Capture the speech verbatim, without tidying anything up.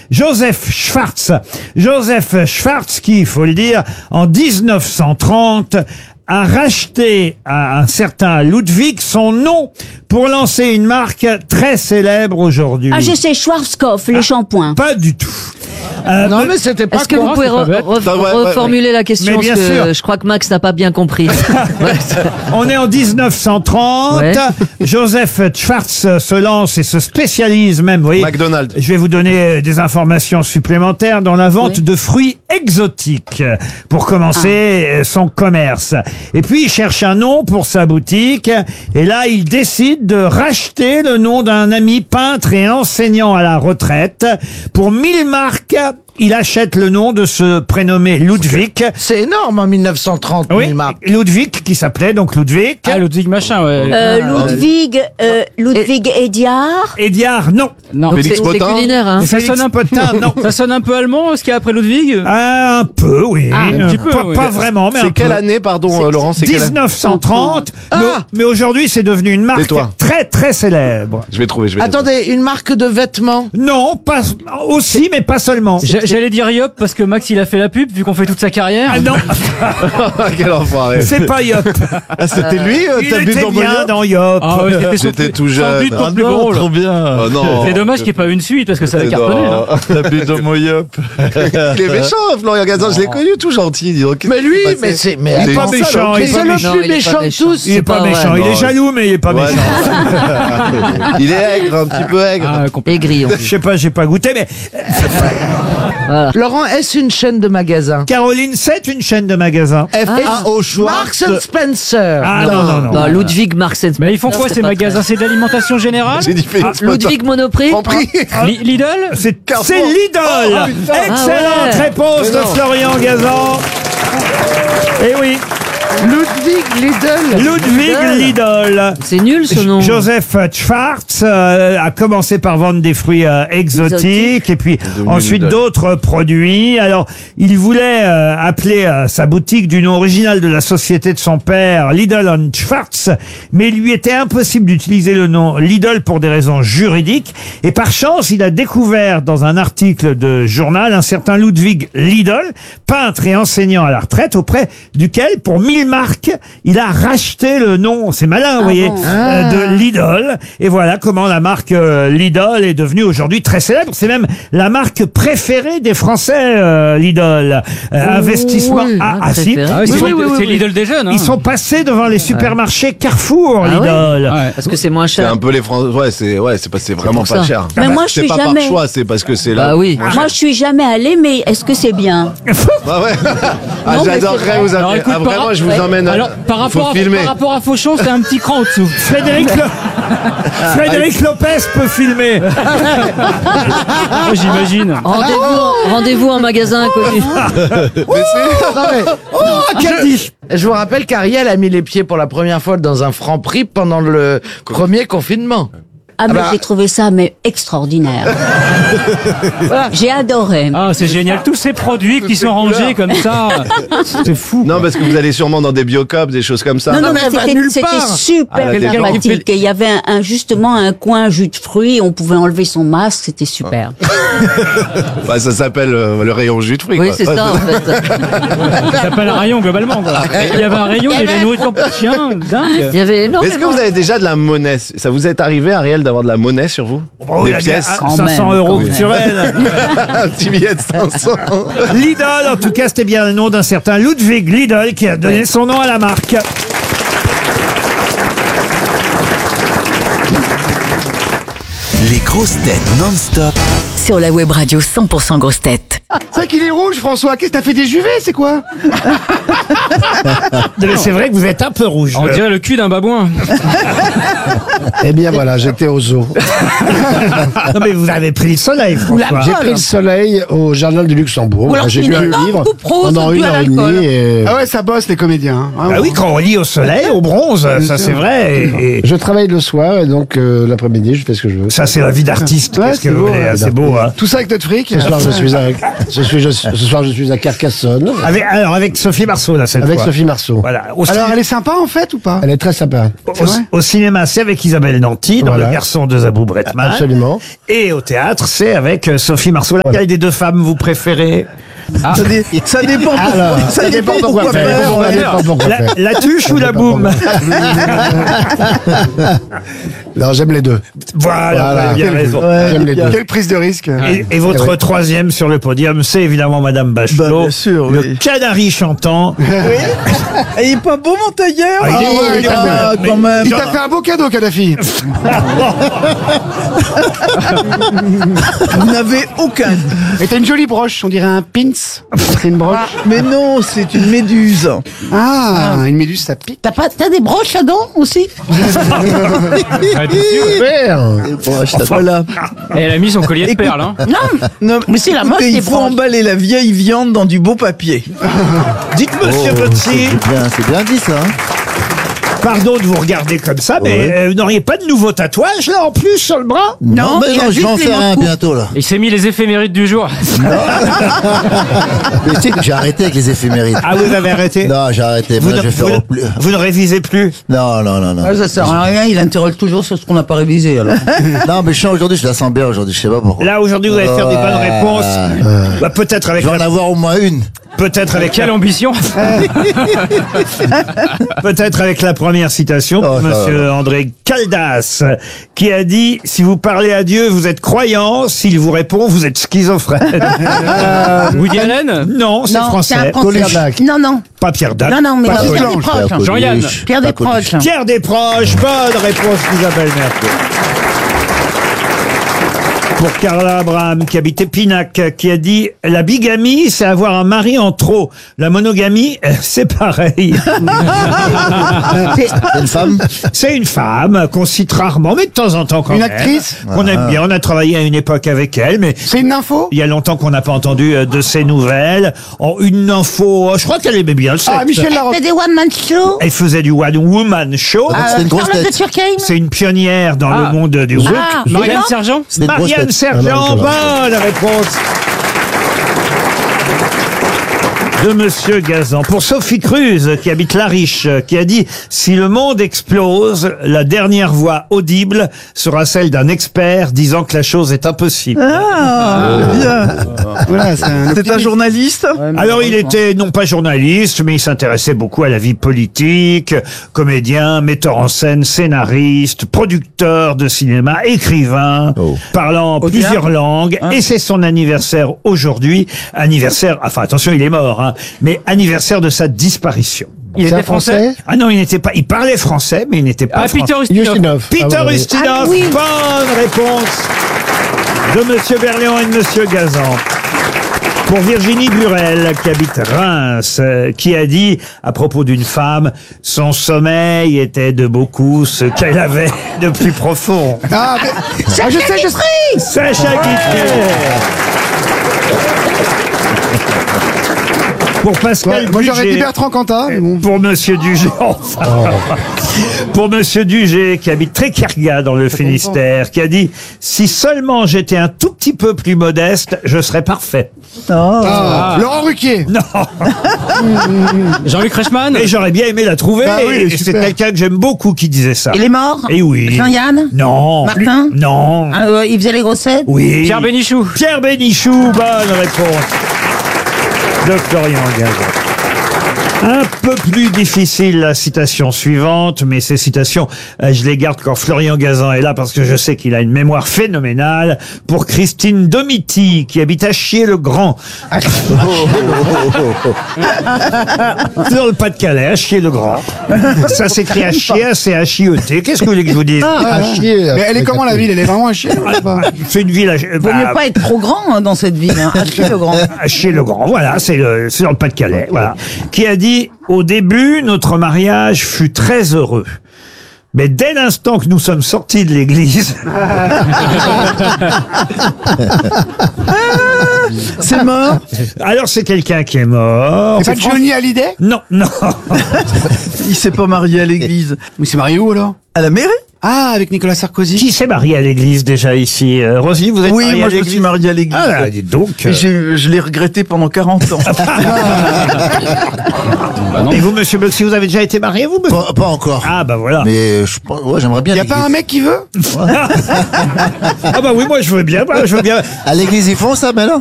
Joseph Schwartz. Joseph Schwartz qui, il faut le dire, en dix-neuf cent trente, a racheté à un certain Ludwig son nom pour lancer une marque très célèbre aujourd'hui. Ah, je sais, Schwarzkopf, le Ah, shampoing. Pas du tout. Euh, Non, mais c'était pas Est-ce que vous correct, pouvez c'est pas re- bête. re- Non, ouais, ouais, reformuler la question Mais bien parce que sûr. je crois que Max n'a pas bien compris. Ouais. On est en dix-neuf cent trente. Ouais. Joseph Schwartz se lance et se spécialise même. Vous voyez, McDonald's. je vais vous donner des informations supplémentaires dans la vente Oui. de fruits exotiques pour commencer Ah. son commerce. Et puis il cherche un nom pour sa boutique. Et là, il décide de racheter le nom d'un ami peintre et enseignant à la retraite. Pour mille marques, il achète le nom de ce prénommé Ludwig. C'est énorme en mille neuf cent trente, Oui, mille marques. Ludwig, qui s'appelait donc Ludwig. Ah, Ludwig machin, ouais. Euh, Ludwig, euh, Ludwig Ediard. Ediard, non. Non. Donc Félix c'est c'est Potin. culinaire, hein. Ça sonne un peu Potin, non. Ça sonne un peu allemand, ce qu'il y a après Ludwig. Ah, un peu, oui. un petit peu, pas, oui. pas vraiment, mais un C'est quelle peu. année, pardon, euh, Laurent? C'est quelle année? dix-neuf cent trente. Ah. mais, mais aujourd'hui, c'est devenu une marque Tais-toi. très, très célèbre. Je vais trouver, je vais Attendez, une marque de vêtements. Non, pas aussi, mais pas seulement. J'a- J'allais dire Yop parce que Max il a fait la pub vu qu'on fait toute sa carrière. Ah non, Quel enfoiré. c'est pas Yop. Ah, c'était lui, euh, Il t'as bu était dans bien Moyen dans Yop. Ah ouais, c'était son J'étais plus- tout sans jeune. doute ton Ah plus non, gros, là. trop bien. Oh non. C'est dommage qu'il n'y ait pas eu une suite parce que ça avait cartonné. Non. hein. T'as bu dans Moyop. Il est méchant, Florian Gazan, je l'ai connu tout gentil. Dis donc. Mais lui, Qu'est-ce qui mais s'est c'est, mais passé? Il est pas attends, méchant, mais il est c'est pas le méchant. plus Non, il est méchant pas de méchant. tous. Il est c'est pas pas méchant. vrai. Il est Non. jaloux, mais il est pas Ouais, méchant. non. Il est aigre, un petit peu aigre. Ah, complètement. Aigri, en Je plus. sais pas, j'ai pas goûté, mais Laurent, est-ce une chaîne de magasins? Caroline, c'est une chaîne de magasins. F A O Marks and Spencer. Ah non, non, non. Bah, Ludwig Marxen. Mais ils font quoi ces magasins? C'est d'alimentation générale? J'ai dit Félix Potin. Ludwig Monoprix. Compris. Li- Lidl? C'est Carrefour. c'est Lidl. Oh, putain. Excellente Ah ouais. réponse de Florian Gazan. Eh oui, Ludwig Lidl. Ludwig Lidl. C'est nul ce nom. Joseph Schwartz euh, a commencé par vendre des fruits euh, exotiques Exotiques. et puis devenu ensuite Lidl. d'autres produits. Alors, il voulait euh, appeler euh, sa boutique du nom original de la société de son père, Lidl and Schwartz, mais il lui était impossible d'utiliser le nom Lidl pour des raisons juridiques. Et par chance, il a découvert dans un article de journal un certain Ludwig Lidl, peintre et enseignant à la retraite, auprès duquel, pour mille marques, il a racheté le nom, c'est malin, vous voyez, bon euh, de Lidl. Et voilà comment la marque euh, Lidl est devenue aujourd'hui très célèbre. C'est même la marque préférée des Français, euh, Lidl. Euh, investissement. oui. Ah, Ah, ah, si. préférée. Ah ouais, c'est Oui, oui, Lidl- oui, c'est oui. Lidl des jeunes. Hein. Ils sont passés devant les supermarchés Carrefour, Ah Lidl. Ouais. Parce que c'est moins C'est cher. un peu les Français. Ouais, c'est ouais, c'est pas, c'est vraiment pour pas ça. cher. Mais moi, je c'est suis pas jamais- par choix, c'est parce que c'est là. Bah oui. Moi, je suis jamais allée, mais est-ce que c'est bien? Ah ouais. Ah, Non, mais j'adorerais c'est vrai. vous Alors, amener. écoute, Ah, par- vraiment, je vous ouais. emmène. Alors, par Faut rapport, à, filmer. par rapport à Fauchon, c'est un petit cran en dessous. Frédéric, Lo- Frédéric Lopez peut filmer. Oh, j'imagine. Rendez-vous rendez-vous en magasin inconnu. Non, mais, Oh, Caddy. je vous rappelle qu'Ariel a mis les pieds pour la première fois dans un Franprix pendant le premier confinement. Ah, mais bah- j'ai trouvé ça mais extraordinaire. J'ai adoré. Ah, c'est génial. Tous ces produits qui sont rangés comme ça. C'est fou. Non, parce que vous allez sûrement dans des biocopes, des choses comme ça. Non, non, mais elle va c'était nulle c'était part. super Ah, quelqu'un qui sympathique. Et il y avait un, un- justement un coin jus de fruits, on pouvait enlever son masque, c'était super. Bah, ça s'appelle euh, le rayon jus de fruits. Oui, quoi. c'est ça en fait. Ça s'appelle un rayon globalement. quoi. Il y avait un rayon, il y avait une nourriture pour chien, dingue. Il y avait Est-ce énormément. que vous avez déjà de la monnaie? Ça vous est arrivé, Ariel, d'avoir de la monnaie sur vous? Oh, Des il a pièces? dit, ah, Quand cinq cents même, euros quand même. culturels. Un petit billet de cinq cents. Lidl, en tout cas, c'était bien le nom d'un certain Ludwig Lidl qui a donné son nom à la marque. Les grosses têtes non-stop Sur la web radio cent pour cent grosses têtes. C'est vrai qu'il est rouge, François. Qu'est-ce que t'as fait des juvets, c'est quoi? Mais c'est vrai que vous êtes un peu rouge. On dirait le cul d'un babouin. Eh bien voilà, j'étais au zoo. Non, mais vous avez pris le soleil, François. J'ai pris le soleil au jardin du Luxembourg. Ou alors J'ai une lu le énorme livre coupe rose pendant due une à heure et l'alcool. demie. Et... Ah ouais, ça bosse les comédiens. Hein. Ah oui, quand on lit au soleil, au bronze, ça c'est vrai. Et, et Je travaille le soir et donc euh, l'après-midi, je fais ce que je veux. ça, c'est la vie d'artiste. Ouais, Qu'est-ce que c'est vous beau, voulez, ouais, c'est beau, hein. Tout ça avec notre fric. Ce soir, je suis avec je suis, je- ce soir, je suis à Carcassonne. Avec, alors, avec Sophie Marceau, là, cette Avec fois. Sophie Marceau. Voilà. Au, Alors, ci- elle est sympa en fait ou pas? Elle est très sympa. au, au cinéma, c'est avec Isabelle Nanty, dans Voilà. Le Garçon de Zabou Bretman. Absolument. Et au théâtre, c'est avec euh, Sophie Marceau. Laquelle des deux femmes vous préférez? Ça, dé- ça dépend. Alors, ça dépend pourquoi faire. faire. Ça dépend pourquoi La, faire. la tuche ou la boum? Non, j'aime les deux. Voilà, Voilà. vous avez bien raison. J'aime les deux. Quelle prise de risque. Et, et votre Eh oui. troisième sur le podium, c'est évidemment Madame Bachelot. Bah, bien sûr, le oui. canari chantant. Et il est pas beau mon tailleur? Ah, il est beau, il est beau. Ah, Mais- quand même. Il t'a fait un beau cadeau, Kadhafi. Vous n'avez aucun. Et t'as une jolie broche, on dirait un pins. C'est une broche. Mais non, c'est une méduse. Ah, une méduse, ça pique. T'as pas, t'as des broches à dents aussi? Voilà. Et elle a mis son collier de Écoute- perles. Hein. Non, Non, mais c'est la mode écoutez, des il faut broches. emballer la vieille viande dans du beau papier. Dites, monsieur Botsi, bien, c'est bien dit ça. Hein. pardon de vous regarder comme ça, mais euh, vous n'auriez pas de nouveau tatouage, là, en plus, sur le bras? Non, mais il a non, je vais juste en les faire un mots de bientôt là. Il s'est mis les éphémérides du jour. Mais tu sais que j'ai arrêté avec les éphémérides. Ah, vous avez arrêté? Non, j'ai arrêté. Vous, Maintenant, ne, je vais faire vous- au plus. vous ne révisez plus? Non, non, non, non. Ouais, ça sert à rien, il interroge toujours sur ce qu'on n'a pas révisé alors. Non, mais je sens aujourd'hui, je la sens bien aujourd'hui, je sais pas pourquoi. Là, aujourd'hui, vous allez faire des bonnes Ouais. réponses. Bah, peut-être avec Je vais en la, avoir au moins une. peut-être avec Quelle la, ambition. peut-être avec la première citation pour Oh, ça monsieur va. André Caldas, qui a dit, si vous parlez à Dieu, vous êtes croyant, s'il vous répond, vous êtes schizophrène. Woody Allen. Non, c'est Non, français. c'est un français. Pierre Dac. Non, non, Pas Pierre Dac. non, non, mais Pas Pierre Solange, Desproges. Pierre Jean-Yann. Coluche. Pierre Desproges. Pierre Desproges, bonne réponse d'Isabelle Mergo. Pour Carla Abraham, qui habite Épinac, qui a dit « La bigamie, c'est avoir un mari en trop. La monogamie, euh, c'est pareil. C'est une femme. » C'est une femme qu'on cite rarement, mais de temps en temps quand Une même. actrice Qu'on aime bien. On a travaillé à une époque avec elle, mais C'est une info. il y a longtemps qu'on n'a pas entendu euh, de ses nouvelles. En une info, euh, je crois qu'elle aimait bien le sexe. Ah, Michel Larocque. C'est des one-man show. Elle faisait du one woman show. Ah, c'est une grosse Charlotte de tête. Turckheim. C'est une pionnière dans Ah. le monde du rock. Ah, Marianne non. Sergent. C'est une grosse Marianne tête. Sergent, Ah, bonne réponse de Monsieur Gazan. Pour Sophie Cruz, qui habite La Riche, qui a dit « Si le monde explose, la dernière voix audible sera celle d'un expert disant que la chose est impossible. Ah, bien. Voilà, c'est un C'est un journaliste. Alors il était non pas journaliste, mais il s'intéressait beaucoup à la vie politique, comédien, metteur en scène, scénariste, producteur de cinéma, écrivain, Oh. parlant Au plusieurs théâtre. langues, et c'est son anniversaire aujourd'hui, anniversaire, enfin attention il est mort, hein, mais anniversaire de sa disparition. Il C'est un était français. Ah non, il n'était pas, il parlait français, mais il n'était pas Ah, français. Peter Ustinov. Ustinov. Peter Ah, ouais. Ustinov, Ah oui. bonne réponse de Monsieur Berléand et de Monsieur Gazan. Pour Virginie Burel, qui habite Reims, euh, qui a dit, à propos d'une femme, son sommeil était de beaucoup ce qu'elle avait de plus profond. Ah, mais- ah, je sais, je sais. Sacha Guitry. Pour Pascal Ouais, moi j'aurais dit Bugé. Bertrand Cantat. mais bon. Pour Monsieur Dugé, enfin. Pour Monsieur Dugé, qui habite Tréquerga dans le Finistère, qui a dit « Si seulement j'étais un tout petit peu plus modeste, je serais parfait. Ah, Laurent Ruquier. » Non, Jean-Luc Reichmann. et j'aurais bien aimé la trouver. Bah oui, et c'est super. quelqu'un que j'aime beaucoup qui disait ça. Il est mort. Et oui. Jean-Yann. Non. Martin. Lui- Non. Ah, ouais, il faisait les grossettes. Oui. Pierre Bénichou. Pierre Bénichou, bonne réponse de Florian Gazan. Un peu plus difficile la citation suivante, mais ces citations, euh, je les garde quand Florian Gazan est là parce que je sais qu'il a une mémoire phénoménale. Pour Christine Domiti, qui habite à Chier-le-Grand. C'est dans le Pas-de-Calais, à Chier-le-Grand. Ça s'écrit H-I-E, c'est H-I-E-T. Qu'est-ce que vous voulez que je vous dise? Ah, chier. Mais elle est comment la ville? Elle est vraiment à chier. ou pas C'est une ville à, Vaut bah, mieux pas être trop grand hein, dans cette ville. Hein. Acheter le grand. à Chier-le-Grand, voilà, c'est le- c'est dans le Pas-de-Calais, voilà. Qui a dit « Au début, notre mariage fut très heureux. Mais dès l'instant que nous sommes sortis de l'église, C'est mort. alors c'est quelqu'un qui est mort. C'est pas Johnny Hallyday? Non, non. Il s'est pas marié à l'église. Mais c'est marié où alors? À la mairie. Ah, avec Nicolas Sarkozy. Qui s'est marié à l'église déjà ici euh, Rosy, vous êtes Oui, mariée moi à je me l'église suis marié à l'église. Ah là, dites donc. Et j'ai- je l'ai regretté pendant quarante ans. Et vous, monsieur Boxy, vous avez déjà été marié, vous monsieur Pas, pas encore. Ah bah voilà. Mais je pense, ouais, j'aimerais bien. Y a pas un mec qui veut? Ah bah oui, moi je veux bien, bah, je veux bien. À l'église, ils font ça, maintenant?